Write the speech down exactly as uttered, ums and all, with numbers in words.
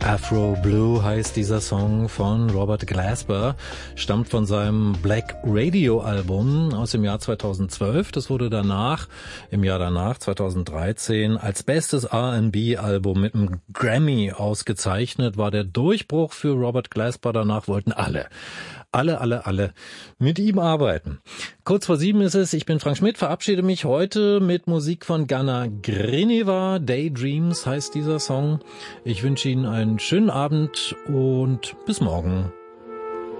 Afro Blue heißt dieser Song von Robert Glasper, stammt von seinem Black Radio Album aus dem Jahr zweitausendzwölf. Das wurde danach, im Jahr danach, zweitausenddreizehn, als bestes R and B Album mit einem Grammy ausgezeichnet, war der Durchbruch für Robert Glasper. Danach wollten alle, alle, alle, alle mit ihm arbeiten. Kurz vor sieben ist es, ich bin Frank Schmidt, verabschiede mich heute mit Musik von Gana Grineva. Daydreams heißt dieser Song. Ich wünsche Ihnen einen schönen Abend und bis morgen.